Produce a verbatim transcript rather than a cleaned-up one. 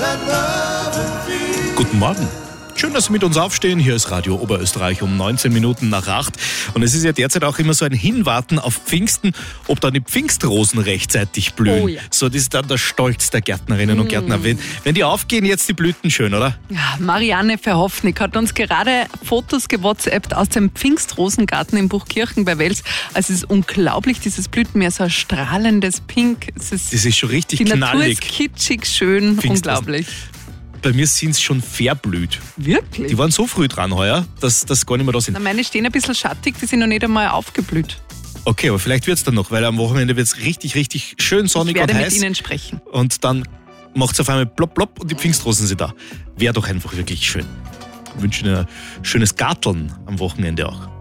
Guten Morgen. Schön, dass Sie mit uns aufstehen. Hier ist Radio Oberösterreich um neunzehn Minuten nach acht. Und es ist ja derzeit auch immer so ein Hinwarten auf Pfingsten, ob dann die Pfingstrosen rechtzeitig blühen. Oh ja. So, das ist dann der Stolz der Gärtnerinnen und Gärtner. Wenn, wenn die aufgehen, jetzt die Blüten schön, oder? Ja, Marianne Verhoffnick hat uns gerade Fotos gewhatsappt aus dem Pfingstrosengarten in Buchkirchen bei Wels. Also es ist unglaublich, dieses Blütenmeer, so ein strahlendes Pink. Es ist, Das ist schon richtig die knallig. Natur ist kitschig, schön, Pfingstrosen. unglaublich. Bei mir sind es schon verblüht. Wirklich? Die waren so früh dran heuer, dass das gar nicht mehr da sind. Na, meine stehen ein bisschen schattig, die sind noch nicht einmal aufgeblüht. Okay, aber vielleicht wird es dann noch, weil am Wochenende wird es richtig, richtig schön sonnig Ich werde und mit heiß. Ihnen sprechen. Und dann macht es auf einmal plopp, plopp und die Pfingstrosen sind da. Wäre doch einfach wirklich schön. Ich wünsche Ihnen ein schönes Garteln am Wochenende auch.